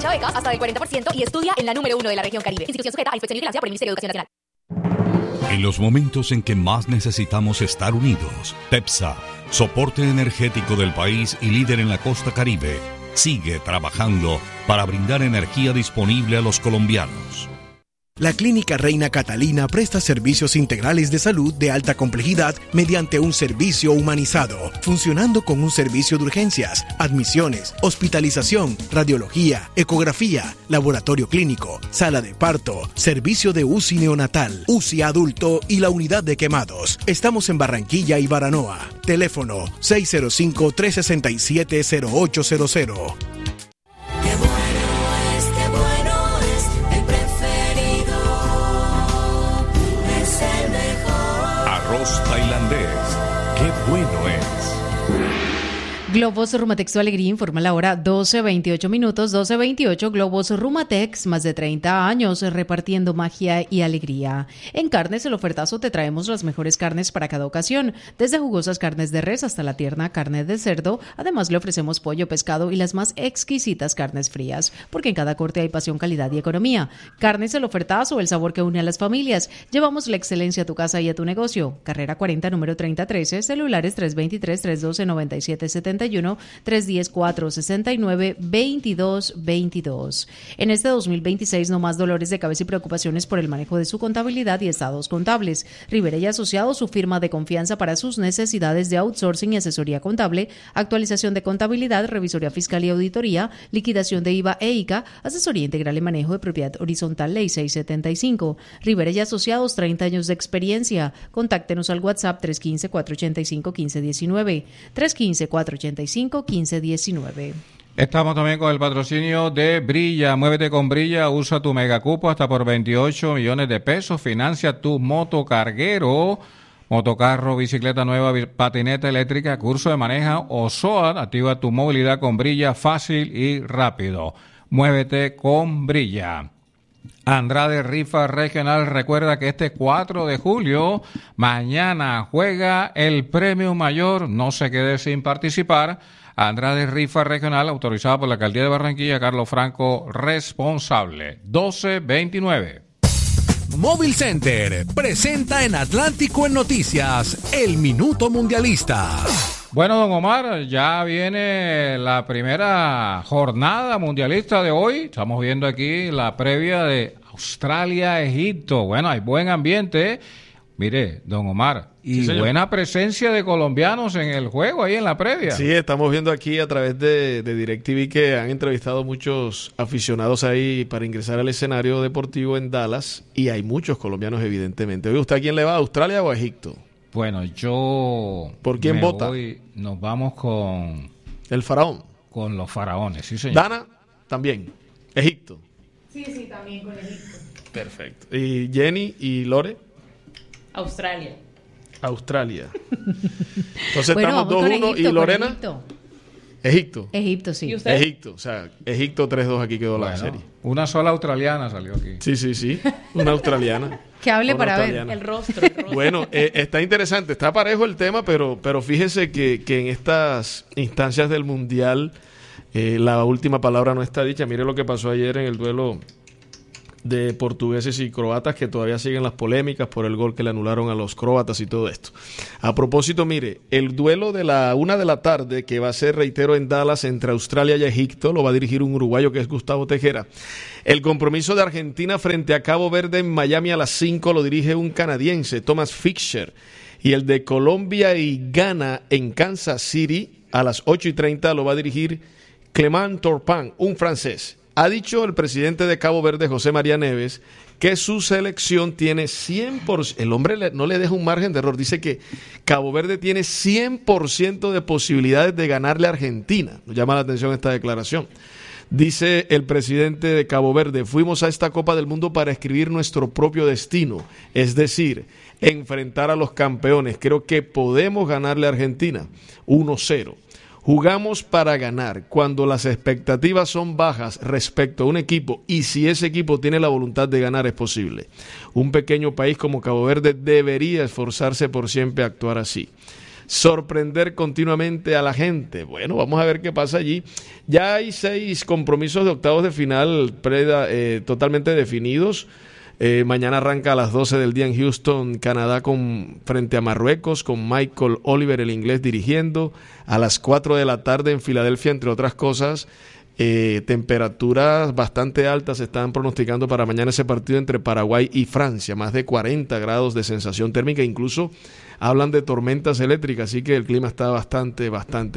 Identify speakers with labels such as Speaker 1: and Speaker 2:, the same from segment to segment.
Speaker 1: Aprovecha becas hasta del 40% y estudia en la número 1 de la región Caribe. Institución sujeta a inspección y vigilancia por el Ministerio de Educación Nacional.
Speaker 2: En los momentos en que más necesitamos estar unidos, TEPSA, soporte energético del país y líder en la costa Caribe, sigue trabajando para brindar energía disponible a los colombianos.
Speaker 3: La Clínica Reina Catalina presta servicios integrales de salud de alta complejidad mediante un servicio humanizado, funcionando con un servicio de urgencias, admisiones, hospitalización, radiología, ecografía, laboratorio clínico, sala de parto, servicio de UCI neonatal, UCI adulto y la unidad de quemados. Estamos en Barranquilla y Baranoa. Teléfono 605-367-0800.
Speaker 2: Tailandés, qué bueno es.
Speaker 4: Globos Rumatex Tu Alegría informa la hora 12:28, 12:28. Globos Rumatex, más de 30 años repartiendo magia y alegría. En Carnes El Ofertazo te traemos las mejores carnes para cada ocasión, desde jugosas carnes de res hasta la tierna carne de cerdo. Además le ofrecemos pollo, pescado y las más exquisitas carnes frías, porque en cada corte hay pasión, calidad y economía. Carnes El Ofertazo, el sabor que une a las familias. Llevamos la excelencia a tu casa y a tu negocio. Carrera 40, número 3013, celulares 323-312-9771, 310-469-2222. En este 2026, no más dolores de cabeza y preocupaciones por el manejo de su contabilidad y estados contables. Rivera y Asociados, su firma de confianza para sus necesidades de outsourcing y asesoría contable, actualización de contabilidad, revisoría fiscal y auditoría, liquidación de IVA e ICA, asesoría integral y manejo de propiedad horizontal, Ley 675. Rivera y Asociados, 30 años de experiencia. Contáctenos al WhatsApp 315-485-1519, 315-485-1519.
Speaker 5: Estamos también con el patrocinio de Brilla. Muévete con Brilla, usa tu megacupo hasta por 28 millones de pesos, financia tu motocarguero, motocarro, bicicleta nueva, patineta eléctrica, curso de manejo o SOAT. Activa tu movilidad con Brilla, fácil y rápido. Muévete con Brilla. Andrade Rifa Regional, recuerda que este 4 de julio, mañana juega el premio mayor, no se quede sin participar. Andrade Rifa Regional, autorizada por la Alcaldía de Barranquilla, Carlos Franco, responsable. 1229.
Speaker 3: Móvil Center presenta en Atlántico en Noticias el Minuto Mundialista.
Speaker 5: Bueno, don Omar, ya viene la primera jornada mundialista de hoy. Estamos viendo aquí la previa de Australia-Egipto. Bueno, hay buen ambiente. Mire, don Omar, y sí, buena presencia de colombianos en el juego, ahí en la previa.
Speaker 6: Sí, estamos viendo aquí a través de DirecTV que han entrevistado muchos aficionados ahí para ingresar al escenario deportivo en Dallas, y hay muchos colombianos evidentemente. Oye, ¿usted a quién le va? ¿A Australia o a Egipto?
Speaker 5: Bueno, yo...
Speaker 6: ¿Por quién vota?
Speaker 5: Nos vamos con...
Speaker 6: El faraón.
Speaker 5: Con los faraones, sí señor.
Speaker 6: Dana, también. Egipto.
Speaker 4: Sí, también con Egipto.
Speaker 6: Perfecto. ¿Y Jenny y Lore?
Speaker 4: Australia.
Speaker 6: Entonces bueno, estamos 2-1. ¿Y Lorena? Egipto.
Speaker 4: Egipto, sí.
Speaker 6: ¿Y usted? Egipto, o sea, Egipto 3-2 aquí quedó la serie.
Speaker 5: Una sola australiana salió aquí.
Speaker 6: Sí, una australiana.
Speaker 4: Que hable para ver el rostro.
Speaker 6: Bueno, está interesante, está parejo el tema, pero fíjese que en estas instancias del Mundial la última palabra no está dicha. Mire lo que pasó ayer en el duelo de portugueses y croatas, que todavía siguen las polémicas por el gol que le anularon a los croatas y todo esto. A propósito, mire, el duelo de la 1 de la tarde, que va a ser, reitero, en Dallas, entre Australia y Egipto, lo va a dirigir un uruguayo que es Gustavo Tejera. El compromiso de Argentina frente a Cabo Verde en Miami a las 5 lo dirige un canadiense, Thomas Fischer. Y el de Colombia y Ghana en Kansas City a las 8:30 lo va a dirigir Clément Turpin, un francés. Ha dicho el presidente de Cabo Verde, José María Neves, que su selección tiene 100%, el hombre no le deja un margen de error, dice que Cabo Verde tiene 100% de posibilidades de ganarle a Argentina. Nos llama la atención esta declaración. Dice el presidente de Cabo Verde: fuimos a esta Copa del Mundo para escribir nuestro propio destino, es decir, enfrentar a los campeones. Creo que podemos ganarle a Argentina 1-0. Jugamos para ganar cuando las expectativas son bajas respecto a un equipo, y si ese equipo tiene la voluntad de ganar es posible. Un pequeño país como Cabo Verde debería esforzarse por siempre actuar así. sorprender continuamente a la gente. Bueno, vamos a ver qué pasa allí. Ya hay 6 compromisos de octavos de final totalmente definidos. Mañana arranca a las 12 del día en Houston, Canadá, frente a Marruecos, con Michael Oliver, el inglés, dirigiendo. A las 4 de la tarde en Filadelfia, entre otras cosas, temperaturas bastante altas se están pronosticando para mañana ese partido entre Paraguay y Francia, más de 40 grados de sensación térmica, incluso hablan de tormentas eléctricas, así que el clima está bastante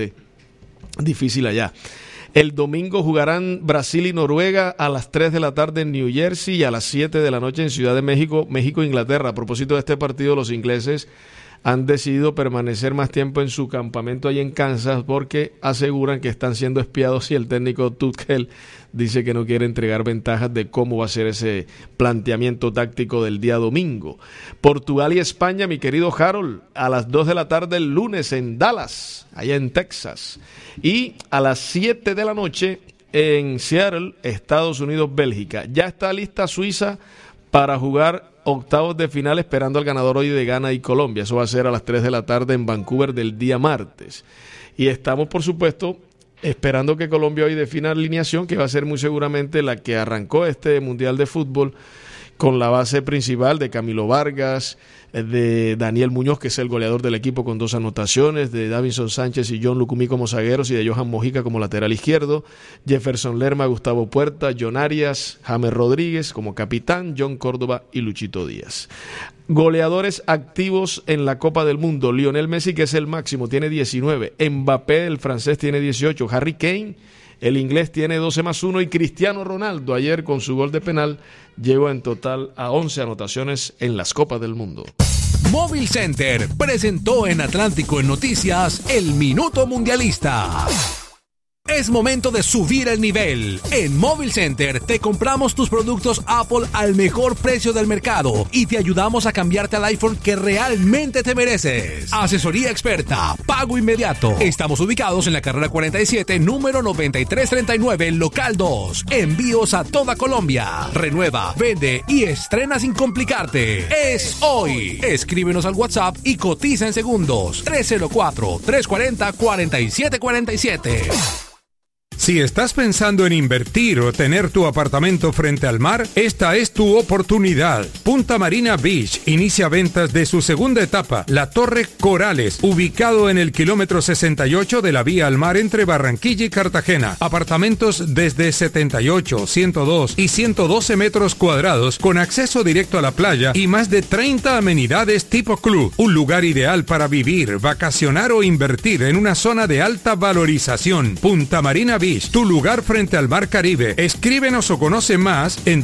Speaker 6: difícil allá. El domingo jugarán Brasil y Noruega a las 3 de la tarde en New Jersey y a las 7 de la noche en Ciudad de México, Inglaterra. A propósito de este partido, los ingleses han decidido permanecer más tiempo en su campamento ahí en Kansas porque aseguran que están siendo espiados y el técnico Tuchel dice que no quiere entregar ventajas de cómo va a ser ese planteamiento táctico del día domingo. Portugal y España, mi querido Harold, a las 2 de la tarde el lunes en Dallas, allá en Texas. Y a las 7 de la noche en Seattle, Estados Unidos, Bélgica. Ya está lista Suiza para jugar octavos de final, esperando al ganador hoy de Ghana y Colombia. Eso va a ser a las 3 de la tarde en Vancouver del día martes. Y estamos, por supuesto, esperando que Colombia hoy defina alineación, que va a ser muy seguramente la que arrancó este Mundial de Fútbol, con la base principal de Camilo Vargas, de Daniel Muñoz, que es el goleador del equipo con 2 anotaciones, de Davinson Sánchez y John Lucumí como zagueros y de Johan Mojica como lateral izquierdo, Jefferson Lerma, Gustavo Puerta, John Arias, James Rodríguez como capitán, John Córdoba y Luchito Díaz. Goleadores activos en la Copa del Mundo: Lionel Messi, que es el máximo, tiene 19, Mbappé, el francés, tiene 18, Harry Kane, el inglés, tiene 12 más 1, y Cristiano Ronaldo ayer con su gol de penal llegó en total a 11 anotaciones en las Copas del Mundo.
Speaker 7: Móvil Center presentó en Atlántico en Noticias el Minuto Mundialista. Es momento de subir el nivel. En Móvil Center te compramos tus productos Apple al mejor precio del mercado y te ayudamos a cambiarte al iPhone que realmente te mereces. Asesoría experta, pago inmediato. Estamos ubicados en la carrera 47, número 9339, local 2. Envíos a toda Colombia. Renueva, vende y estrena sin complicarte. Es hoy. Escríbenos al WhatsApp y cotiza en segundos. 304-340-4747.
Speaker 8: Si estás pensando en invertir o tener tu apartamento frente al mar, esta es tu oportunidad. Punta Marina Beach inicia ventas de su segunda etapa, la Torre Corales, ubicado en el kilómetro 68 de la vía al mar entre Barranquilla y Cartagena. Apartamentos desde 78, 102 y 112 metros cuadrados con acceso directo a la playa y más de 30 amenidades tipo club. Un lugar ideal para vivir, vacacionar o invertir en una zona de alta valorización. Punta Marina Beach, tu lugar frente al Mar Caribe. Escríbenos o conoce más en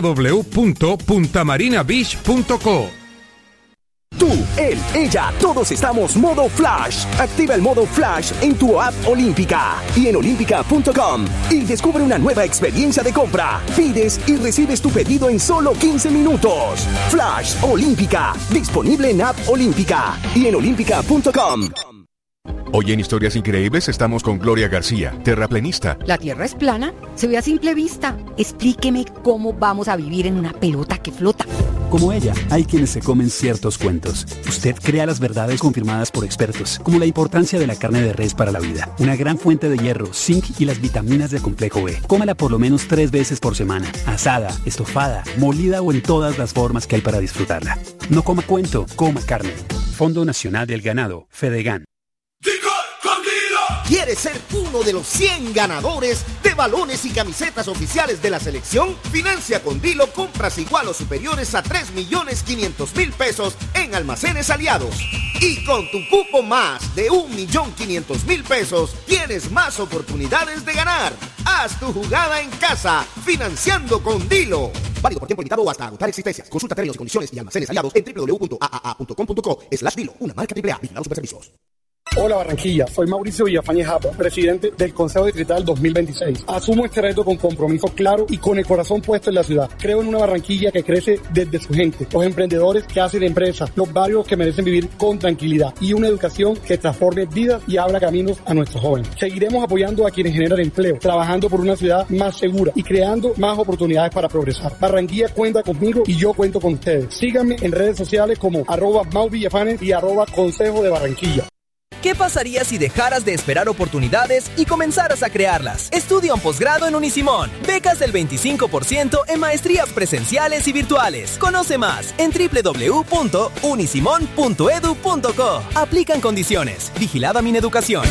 Speaker 8: www.puntamarinabeach.co.
Speaker 9: Tú, él, ella, todos estamos modo Flash. Activa el modo Flash en tu app Olímpica y en olímpica.com y descubre una nueva experiencia de compra. Pides y recibes tu pedido en solo 15 minutos. Flash Olímpica, disponible en app Olímpica y en olímpica.com.
Speaker 10: Hoy en Historias Increíbles estamos con Gloria García, terraplenista.
Speaker 11: ¿La Tierra es plana? Se ve a simple vista. Explíqueme cómo vamos a vivir en una pelota que flota.
Speaker 12: Como ella, hay quienes se comen ciertos cuentos. Usted crea las verdades confirmadas por expertos, como la importancia de la carne de res para la vida, una gran fuente de hierro, zinc y las vitaminas del complejo B. Cómala por lo menos 3 veces por semana, asada, estofada, molida o en todas las formas que hay para disfrutarla. No coma cuento, coma carne. Fondo Nacional del Ganado, Fedegan.
Speaker 13: ¿Quieres ser uno de los 100 ganadores de balones y camisetas oficiales de la selección? Financia con Dilo compras igual o superiores a 3.500.000 pesos en Almacenes Aliados. Y con tu cupo más de 1.500.000 pesos, tienes más oportunidades de ganar. Haz tu jugada en casa, financiando con Dilo. Válido por tiempo limitado o hasta agotar existencias. Consulta términos y condiciones y Almacenes Aliados en www.aaa.com.co/Dilo. Una marca AAA. Vigilados Superservicios.
Speaker 14: Hola Barranquilla, soy Mauricio Villafañe Japa, presidente del Consejo Distrital 2026. Asumo este reto con compromiso claro y con el corazón puesto en la ciudad. Creo en una Barranquilla que crece desde su gente, los emprendedores que hacen empresas, los barrios que merecen vivir con tranquilidad y una educación que transforme vidas y abra caminos a nuestros jóvenes. Seguiremos apoyando a quienes generan empleo, trabajando por una ciudad más segura y creando más oportunidades para progresar. Barranquilla cuenta conmigo y yo cuento con ustedes. Síganme en redes sociales como @MauVillafanes y @Consejo de Barranquilla.
Speaker 15: ¿Qué pasaría si dejaras de esperar oportunidades y comenzaras a crearlas? Estudia un posgrado en Unisimón. Becas del 25% en maestrías presenciales y virtuales. Conoce más en www.unisimon.edu.co. Aplican condiciones. Vigilada Mineducación.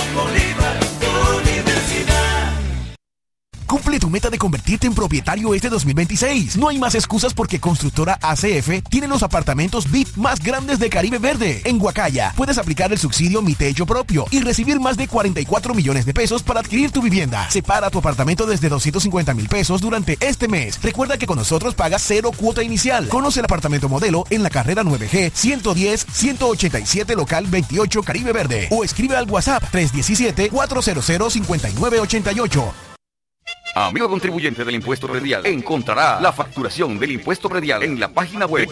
Speaker 3: Cumple tu meta de convertirte en propietario este 2026. No hay más excusas porque Constructora ACF tiene los apartamentos VIP más grandes de Caribe Verde. En Guacaya puedes aplicar el subsidio Mi Techo Propio y recibir más de 44 millones de pesos para adquirir tu vivienda. Separa tu apartamento desde 250,000 pesos durante este mes. Recuerda que con nosotros pagas 0 cuota inicial. Conoce el apartamento modelo en la carrera 9G 110-187 local 28 Caribe Verde o escribe al WhatsApp 317-400-5988.
Speaker 16: Amigo contribuyente del impuesto predial, encontrará la facturación del impuesto predial en la página web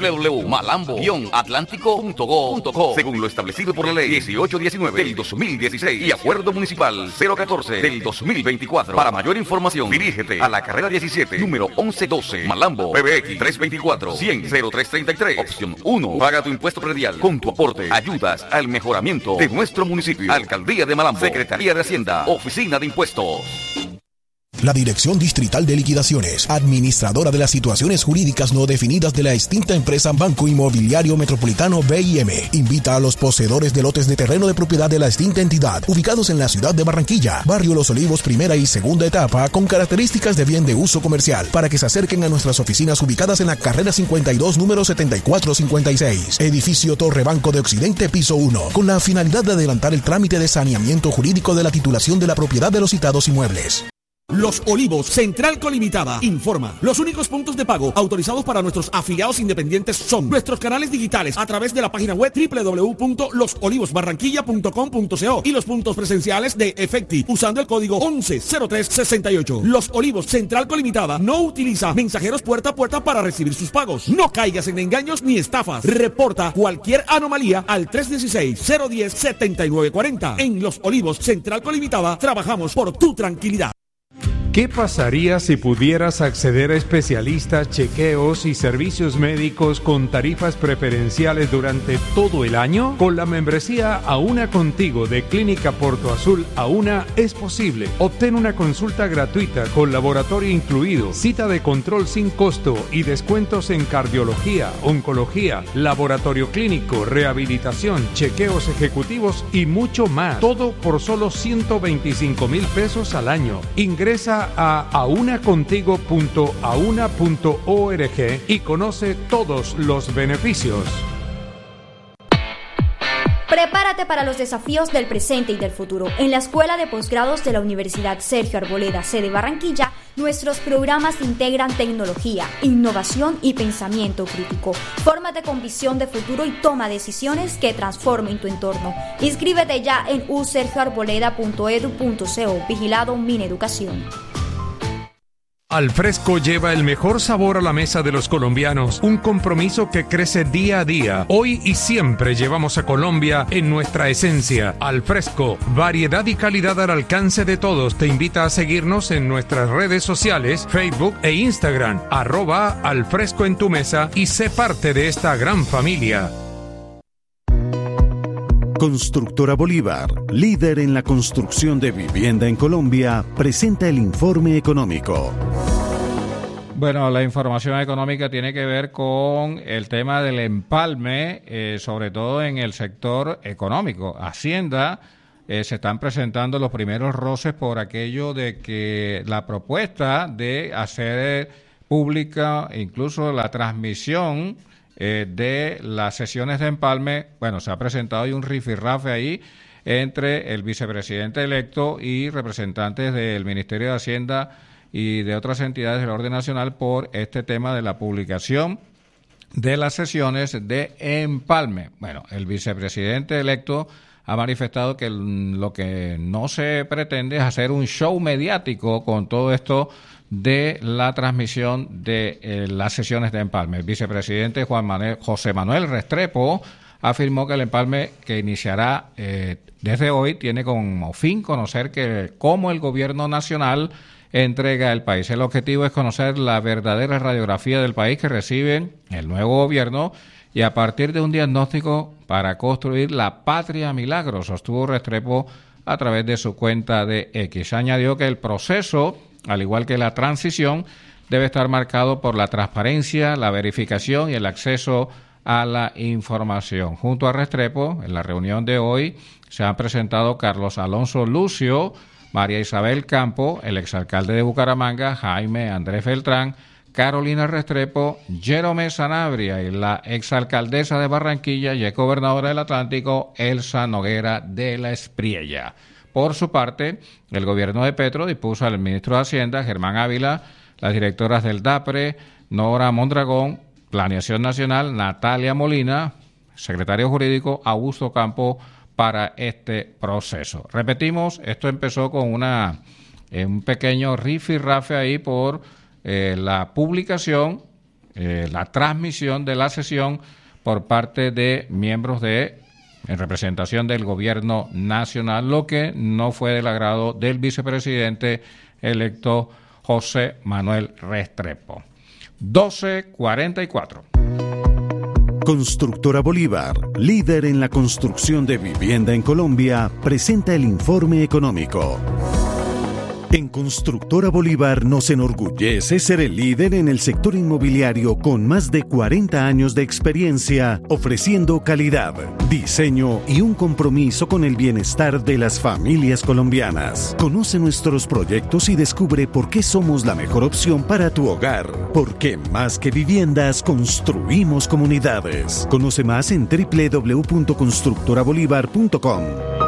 Speaker 16: www.malambo-atlántico.go.co según lo establecido por la ley 1819 del 2016 y acuerdo municipal 014 del 2024. Para mayor información, dirígete a la carrera 17, número 1112, Malambo, PBX 324-100-0333, opción 1. Paga tu impuesto predial con tu aporte. Ayudas al mejoramiento de nuestro municipio. Alcaldía de Malambo, Secretaría de Hacienda, Oficina de Impuestos.
Speaker 3: La Dirección Distrital de Liquidaciones, administradora de las situaciones jurídicas no definidas de la extinta empresa Banco Inmobiliario Metropolitano BIM, invita a los poseedores de lotes de terreno de propiedad de la extinta entidad, ubicados en la ciudad de Barranquilla, barrio Los Olivos, primera y segunda etapa, con características de bien de uso comercial, para que se acerquen a nuestras oficinas ubicadas en la carrera 52, número 7456, edificio Torre Banco de Occidente, piso 1, con la finalidad de adelantar el trámite de saneamiento jurídico de la titulación de la propiedad de los citados inmuebles.
Speaker 17: Los Olivos, Central Colimitada, informa. Los únicos puntos de pago autorizados para nuestros afiliados independientes son nuestros canales digitales a través de la página web www.losolivosbarranquilla.com.co y los puntos presenciales de Efecti usando el código 110368. Los Olivos, Central Colimitada, no utiliza mensajeros puerta a puerta para recibir sus pagos. No caigas en engaños ni estafas. Reporta cualquier anomalía al 316-010-7940. En Los Olivos, Central Colimitada, trabajamos por tu tranquilidad.
Speaker 8: ¿Qué pasaría si pudieras acceder a especialistas, chequeos y servicios médicos con tarifas preferenciales durante todo el año? Con la membresía Auna Contigo de Clínica Porto Azul Auna es posible. Obtén una consulta gratuita con laboratorio incluido, cita de control sin costo y descuentos en cardiología, oncología, laboratorio clínico, rehabilitación, chequeos ejecutivos y mucho más. Todo por solo 125,000 pesos al año. Ingresa a aunacontigo.auna.org y conoce todos los beneficios.
Speaker 18: Prepárate para los desafíos del presente y del futuro. En la Escuela de Posgrados de la Universidad Sergio Arboleda, sede Barranquilla, nuestros programas integran tecnología, innovación y pensamiento crítico. Fórmate con visión de futuro y toma decisiones que transformen tu entorno. Inscríbete ya en usergioarboleda.edu.co. Vigilado Mineducación.
Speaker 8: Alfresco lleva el mejor sabor a la mesa de los colombianos, un compromiso que crece día a día. Hoy y siempre llevamos a Colombia en nuestra esencia. Alfresco, variedad y calidad al alcance de todos. Te invita a seguirnos en nuestras redes sociales, Facebook e Instagram, @alfresco en tu mesa y sé parte de esta gran familia.
Speaker 19: Constructora Bolívar, líder en la construcción de vivienda en Colombia, presenta el informe económico.
Speaker 5: Bueno, la información económica tiene que ver con el tema del empalme, sobre todo en el sector económico. Hacienda, se están presentando los primeros roces por aquello de que la propuesta de hacer pública incluso la transmisión de las sesiones de empalme, bueno, se ha presentado hoy un rifirrafe ahí entre el vicepresidente electo y representantes del Ministerio de Hacienda y de otras entidades del orden nacional por este tema de la publicación de las sesiones de empalme. Bueno, el vicepresidente electo ha manifestado que lo que no se pretende es hacer un show mediático con todo esto de la transmisión de las sesiones de empalme. El vicepresidente José Manuel Restrepo afirmó que el empalme que iniciará desde hoy tiene como fin conocer cómo el gobierno nacional entrega el país. El objetivo es conocer la verdadera radiografía del país que recibe el nuevo gobierno y a partir de un diagnóstico para construir la patria milagro, sostuvo Restrepo a través de su cuenta de X. Añadió que el proceso, al igual que la transición, debe estar marcado por la transparencia, la verificación y el acceso a la información. Junto a Restrepo, en la reunión de hoy, se han presentado Carlos Alonso Lucio, María Isabel Campo, el exalcalde de Bucaramanga, Jaime Andrés Beltrán, Carolina Restrepo, Jerome Sanabria y la exalcaldesa de Barranquilla y exgobernadora del Atlántico, Elsa Noguera de la Espriella. Por su parte, el gobierno de Petro dispuso al ministro de Hacienda, Germán Ávila, las directoras del DAPRE, Nora Mondragón, Planeación Nacional, Natalia Molina, secretario jurídico, Augusto Campo, para este proceso. Repetimos, esto empezó con un pequeño rifirrafe ahí por la publicación, la transmisión de la sesión por parte de miembros en representación del gobierno nacional, lo que no fue del agrado del vicepresidente electo José Manuel Restrepo. 12:44.
Speaker 19: Constructora Bolívar, líder en la construcción de vivienda en Colombia, presenta el informe económico. En Constructora Bolívar nos enorgullece ser el líder en el sector inmobiliario con más de 40 años de experiencia, ofreciendo calidad, diseño y un compromiso con el bienestar de las familias colombianas. Conoce nuestros proyectos y descubre por qué somos la mejor opción para tu hogar. Porque más que viviendas, construimos comunidades. Conoce más en www.constructorabolívar.com.